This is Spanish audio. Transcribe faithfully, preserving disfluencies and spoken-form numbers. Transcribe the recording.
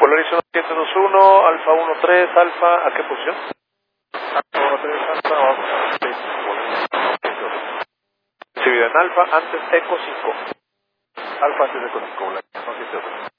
Polaris uno siete dos uno, Alfa uno tres, Alfa, ¿a qué posición? Alfa uno tres, Alfa, vamos a seis. Sí, en Alfa, antes Eco cinco. Alfa antes Eco cinco, uno siete dos.